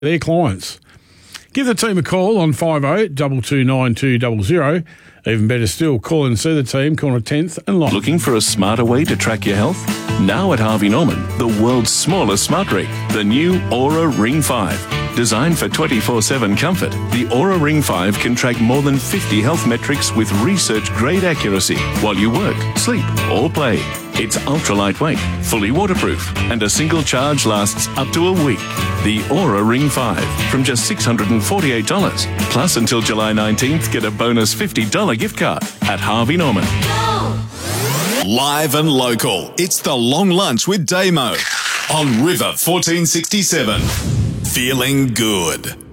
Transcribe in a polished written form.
their clients. Give the team a call on 50 229 200. Even better still, call and see the team, corner 10th and Long. Looking for a smarter way to track your health? Now at Harvey Norman, the world's smallest smart ring, the new Aura Ring 5. Designed for 24/7 comfort, the Aura Ring 5 can track more than 50 health metrics with research-grade accuracy while you work, sleep or play. It's ultra lightweight, fully waterproof, and a single charge lasts up to a week. The Aura Ring 5 from just $648. Plus, until July 19th, get a bonus $50 gift card at Harvey Norman. Live and local, it's the Long Lunch with Damo on River 1467. Feeling good.